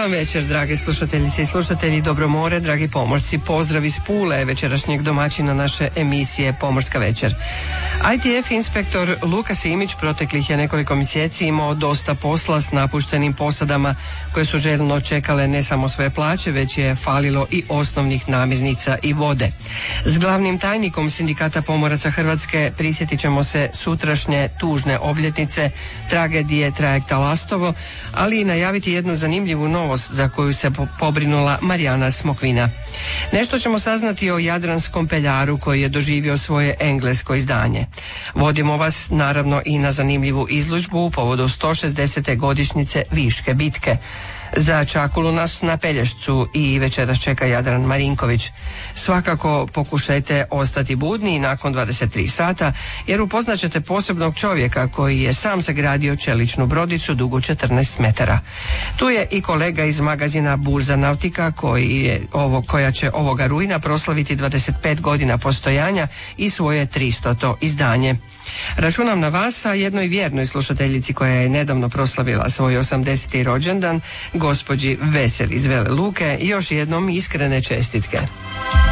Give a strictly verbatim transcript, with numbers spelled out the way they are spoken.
vam večer, drage slušateljice i slušatelji, dobro more, dragi pomorci. Pozdrav iz Pule, večerašnjeg domaćina naše emisije Pomorska večer. I T F inspektor Luka Simić proteklih je nekoliko mjeseci imao dosta posla s napuštenim posadama koje su željno čekale ne samo svoje plaće, već je falilo i osnovnih namirnica i vode. S glavnim tajnikom Sindikata pomoraca Hrvatske prisjetit ćemo se sutrašnje tužne obljetnice tragedije trajekta Lastovo, ali i najaviti jednu zanimljivu novost za koju se pobrinula Marijana Smokvina. Nešto ćemo saznati o Jadranskom peljaru koji je doživio svoje englesko izdanje. Vodimo vas naravno i na zanimljivu izložbu u povodu sto šezdesete godišnjice Viške bitke. Za čakulu nas na Pelješcu i večeras čeka Jadran Marinković. Svakako pokušajte ostati budni i nakon dvadeset tri sata, jer upoznat ćete posebnog čovjeka koji je sam sagradio čeličnu brodicu dugu četrnaest metara. Tu je i kolega iz magazina Burza Nautika koji je ovo, koja će ovoga rujna proslaviti dvadeset pet godina postojanja i svoje tristoto izdanje. Računam na vas, a jednoj vjernoj slušateljici koja je nedavno proslavila svoj osamdeseti rođendan, gospođi Veseli iz Vele Luke, još jednom iskrene čestitke.